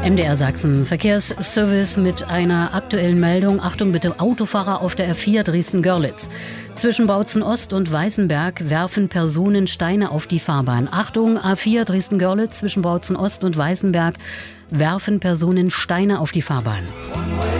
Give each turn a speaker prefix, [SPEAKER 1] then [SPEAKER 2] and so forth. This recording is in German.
[SPEAKER 1] MDR Sachsen Verkehrsservice mit einer aktuellen Meldung. Achtung bitte, Autofahrer auf der R4 Dresden-Görlitz. Zwischen Bautzen Ost und Weißenberg werfen Personen Steine auf die Fahrbahn. Achtung, A4 Dresden-Görlitz zwischen Bautzen Ost und Weißenberg werfen Personen Steine auf die Fahrbahn.